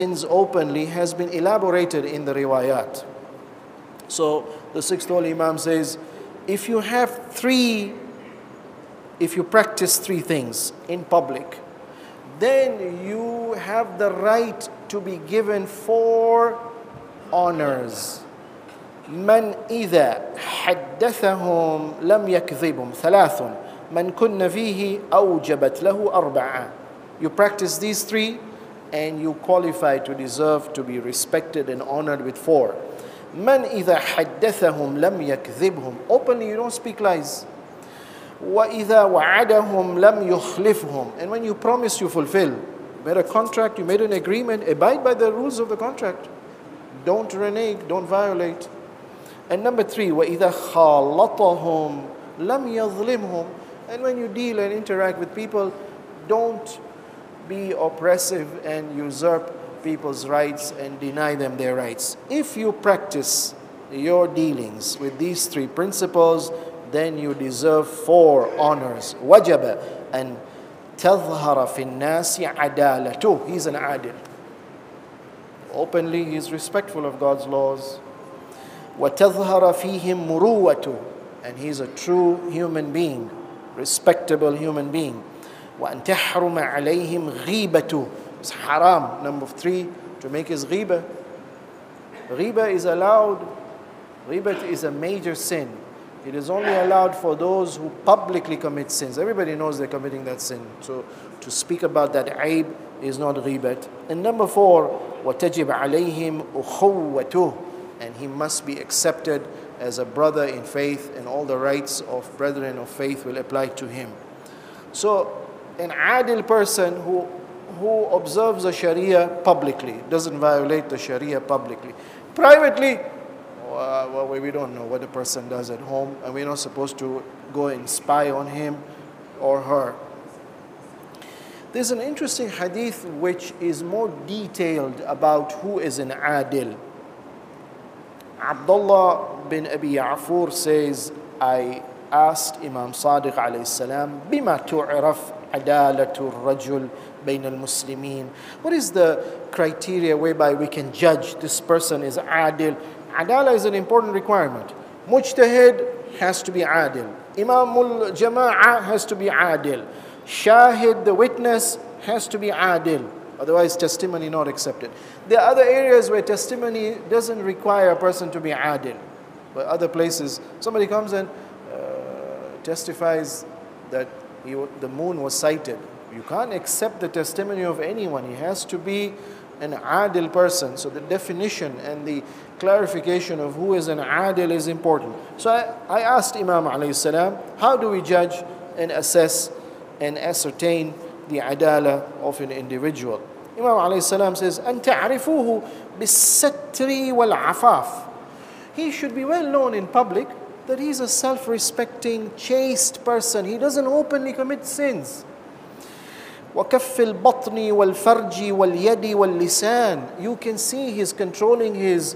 sins openly has been elaborated in the riwayat. So the sixth holy Imam says, if you practice three things in public, then you have the right to be given four honors. من إذا حدثهم لم يكذبهم ثلاث من كن فيه أوجبت له أربعة. You practice these three and you qualify to deserve to be respected and honored with four. من إذا حدثهم لم يكذبهم. Openly you don't speak lies. وإذا وعدهم لم يخلفهم. And when you promise, you fulfill. You made a contract, you made an agreement, abide by the rules of the contract. Don't renege, don't violate. And number three, وَإِذَا خَالَطَهُمْ لَمْ يَظْلِمْهُمْ. And when you deal and interact with people, don't be oppressive and usurp people's rights and deny them their rights. If you practice your dealings with these three principles, then you deserve four honors. وَجَبَ أَن تَظْهَرَ فِي النَّاسِ عَدَالَتُهُ. He's an adil. Openly, he's respectful of God's laws. وَتَظْهَرَ فِيهِمْ مُرُوَّةُ. And he's a true human being, respectable human being. وَأَن تَحْرُمَ عَلَيْهِمْ غِيبَةُ. It's haram. Number three, to make his ghiba. Ghiba is allowed. Ghiba is a major sin. It is only allowed for those who publicly commit sins. Everybody knows they're committing that sin. So to speak about that aib is not ghibat. And number four, وَتَجِبْ عَلَيْهِمْ أُخُوَّتُهُ. And he must be accepted as a brother in faith, and all the rights of brethren of faith will apply to him. So an adil person who observes the Sharia publicly, doesn't violate the Sharia publicly. Privately, well, we don't know what the person does at home, and we're not supposed to go and spy on him or her. There's an interesting hadith which is more detailed about who is an adil. Abdullah bin Abi Ya'fur says, I asked Imam Sadiq alayhi salam, بما تعرف عدالة الرجل بين المسلمين. What is the criteria whereby we can judge this person is adil? Adala is an important requirement. Mujtahid has to be adil. Imamul Jama'ah has to be adil. Shahid, the witness, has to be adil. Otherwise, testimony not accepted. There are other areas where testimony doesn't require a person to be adil. But other places, somebody comes and testifies that the moon was sighted. You can't accept the testimony of anyone. He has to be an adil person. So the definition and the clarification of who is an adil is important. So I asked Imam alayhi salam, how do we judge and assess and ascertain the adala of an individual? Imam alayhi salam says, أَن تَعْرِفُوهُ بِالسَّتْرِ وَالْعَفَافِ. He should be well known in public that he's a self-respecting, chaste person. He doesn't openly commit sins. وَكَفِّ الْبَطْنِ وَالْفَرْجِ وَالْيَدِ وَاللِّسَانِ. You can see he's controlling his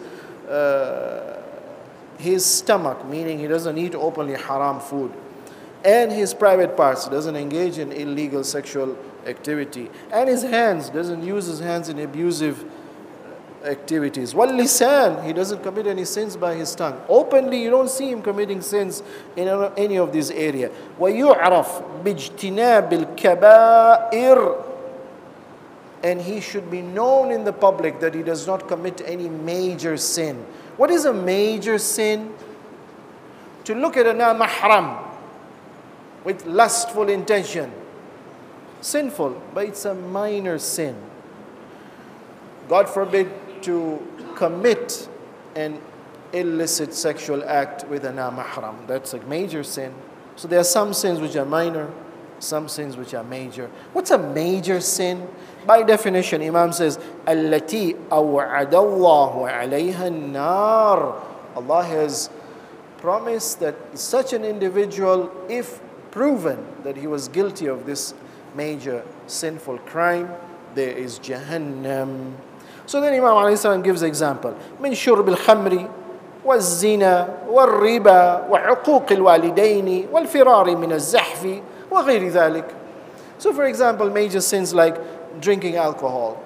stomach, meaning he doesn't eat openly haram food. And his private parts, he doesn't engage in illegal sexual activity. And his hands, doesn't use his hands in abusive activities. وَاللِّسَانِ. He doesn't commit any sins by his tongue. Openly, you don't see him committing sins in any of these areas. وَيُعْرَفْ بِاجْتِنَابِ الْكَبَائِرِ. And he should be known in the public that he does not commit any major sin. What is a major sin? To look at a mahram with lustful intention. Sinful, but it's a minor sin. God forbid to commit an illicit sexual act with a mahram. That's a major sin. So there are some sins which are minor, some sins which are major. What's a major sin? By definition, Imam says, التي أوعد الله عليها النار. Allah has promised that such an individual, if proven that he was guilty of this major sinful crime, there is Jahannam. So then Imam alayhi salam gives example. من شرب الخمر والزنا والربا وعقوق الوالدين والفرار من الزحف وغير ذلك. So for example, major sins like drinking alcohol,